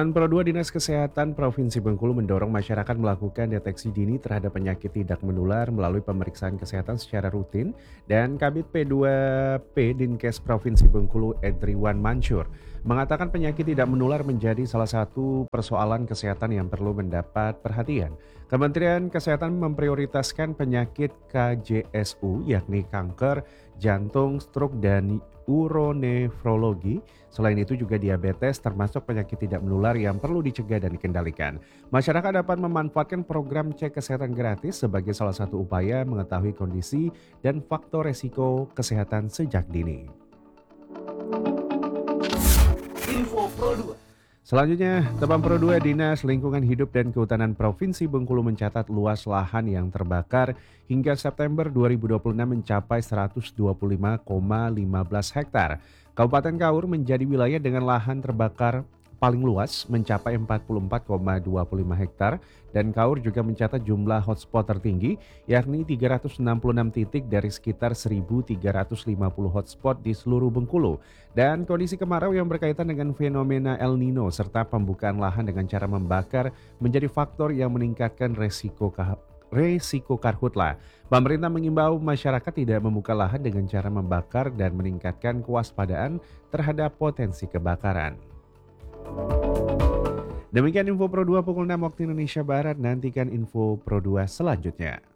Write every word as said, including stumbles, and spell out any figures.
Teman Pro dua Dinas Kesehatan Provinsi Bengkulu mendorong masyarakat melakukan deteksi dini terhadap penyakit tidak menular melalui pemeriksaan kesehatan secara rutin dan Kabid P dua P Dinkes Provinsi Bengkulu Edriwan Mansur mengatakan penyakit tidak menular menjadi salah satu persoalan kesehatan yang perlu mendapat perhatian. Kementerian Kesehatan memprioritaskan penyakit K J S U yakni kanker, jantung, stroke, dan uronefrologi. Selain itu juga diabetes termasuk penyakit tidak menular yang perlu dicegah dan dikendalikan. Masyarakat dapat memanfaatkan program cek kesehatan gratis sebagai salah satu upaya mengetahui kondisi dan faktor resiko kesehatan sejak dini. Info Pro dua. Selanjutnya, Teman Pro dua Dinas Lingkungan Hidup dan Kehutanan Provinsi Bengkulu mencatat luas lahan yang terbakar hingga September dua ribu dua puluh enam mencapai seratus dua puluh lima koma lima belas hektar. Kabupaten Kaur menjadi wilayah dengan lahan terbakar paling luas mencapai empat puluh empat koma dua puluh lima hektar dan Kaur juga mencatat jumlah hotspot tertinggi yakni tiga ratus enam puluh enam titik dari sekitar seribu tiga ratus lima puluh hotspot di seluruh Bengkulu. Dan kondisi kemarau yang berkaitan dengan fenomena El Nino serta pembukaan lahan dengan cara membakar menjadi faktor yang meningkatkan resiko resiko karhutla. Pemerintah mengimbau masyarakat tidak membuka lahan dengan cara membakar dan meningkatkan kewaspadaan terhadap potensi kebakaran. Demikian info Pro dua pukul enam waktu Indonesia Barat. Nantikan info Pro dua selanjutnya.